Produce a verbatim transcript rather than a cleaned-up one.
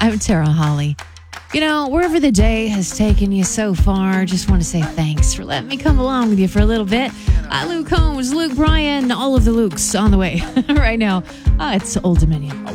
I'm Tara Holly. You know, wherever the day has taken you so far, just want to say thanks for letting me come along with you for a little bit. Uh, Luke Combs, Luke Bryan, all of the Lukes on the way right now. Uh, it's Old Dominion.